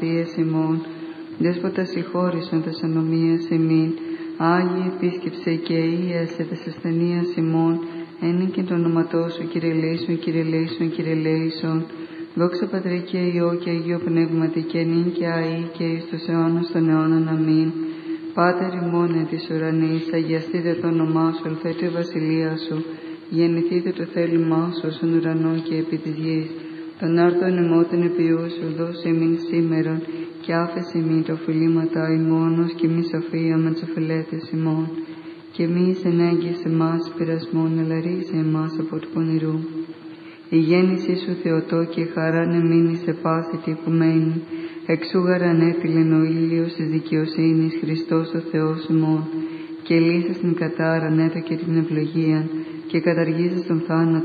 ημών, Δέσποτα συγχώρησον τας ανομίας ημίν, Άγιε επίσκεψε και ίασε τας ασθενείας ημών, ένεν και το όνοματό σου, Κύριε ελέησον, Κύριε ελέησον, Κύριε ελέησον. Δόξα Πατρί και Υιό και Αγίο Πνεύματι και νυν και αεί και εις τους αιώνας των αιώνων. Αμήν. Πάτερ ημών εν της ουρανής, αγιαστείτε το όνομά σου, ελθέτω η βασιλεία σου, γεννηθείτε το θέλημά σου στον ουρανό και επί της γης. Τον άρτον ημώτων επιούσου, δώσε ημίν σήμερον, και άφεση ημίν τα οφειλήματα ημώνος, και μη σοφία με τις οφειλέτες ημών. Και μη ενέγγισε εμάς πειρασμόν, αλλά ρίσε εμάς από του πονηρού. Η γέννησή σου Θεοτό και χαράν εμείνει σε πάση τη οικουμένη, εξούγαρ ανέτειλεν ο ήλιος της δικαιοσύνης, Χριστός ο Θεός ημών, και λύσας την κατάρα νέτο και την ευλογία, και καταργήσας τον θάνατο